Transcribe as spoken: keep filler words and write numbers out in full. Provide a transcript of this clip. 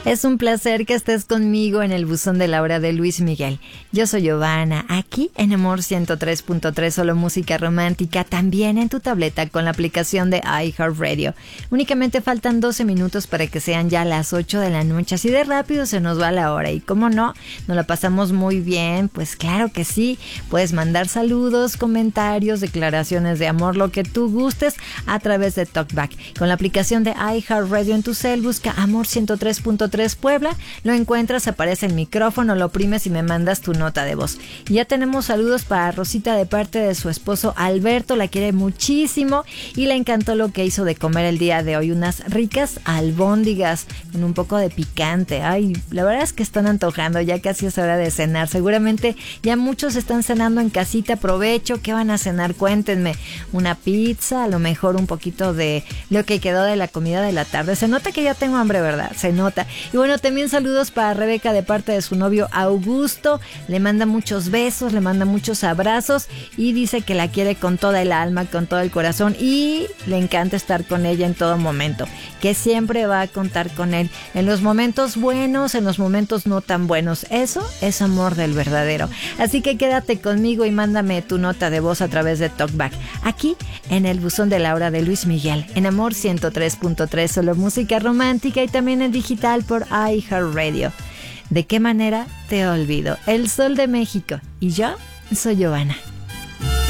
Es un placer que estés conmigo en el buzón de la hora de Luis Miguel. Yo soy Giovanna, aquí en Amor ciento tres punto tres, solo música romántica, también en tu tableta con la aplicación de iHeartRadio. Únicamente faltan doce minutos para que sean ya las ocho de la noche, así de rápido se nos va la hora. Y cómo no, nos la pasamos muy bien, pues claro que sí. Puedes mandar saludos, comentarios, declaraciones de amor, lo que tú gustes a través de TalkBack. Con la aplicación de iHeartRadio en tu cel, busca Amor ciento tres punto tres Puebla, lo encuentras, aparece el micrófono, lo oprimes y me mandas tu nota de voz. Y ya tenemos saludos para Rosita de parte de su esposo Alberto, la quiere muchísimo y le encantó lo que hizo de comer el día de hoy, unas ricas albóndigas con un poco de picante. Ay, la verdad es que están antojando, ya casi es hora de cenar. Seguramente ya muchos están cenando en casita, aprovecho. ¿Qué van a cenar? Cuéntenme. Una pizza, a lo mejor un poquito de lo que quedó de la comida de la tarde. Se nota que ya tengo hambre, ¿verdad? Se nota. Y bueno, también saludos para Rebeca de parte de su novio Augusto. Le manda muchos besos, le manda muchos abrazos y dice que la quiere con toda el alma, con todo el corazón y le encanta estar con ella en todo momento. Que siempre va a contar con él en los momentos buenos, en los momentos no tan buenos. Eso es amor del verdadero. Así que quédate conmigo y mándame tu nota de voz a través de TalkBack. Aquí en el buzón de la hora de Luis Miguel, en Amor ciento tres punto tres, solo música romántica y también en digital por iHeartRadio. ¿De qué manera te olvido? El Sol de México. Y yo soy Giovanna.